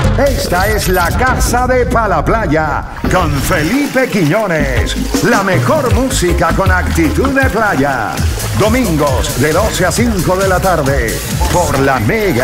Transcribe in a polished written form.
Esta es la Casa de Playa con Felipe Quiñones. La mejor música con actitud de playa. Domingos de 12 a 5 de la tarde por la Mega.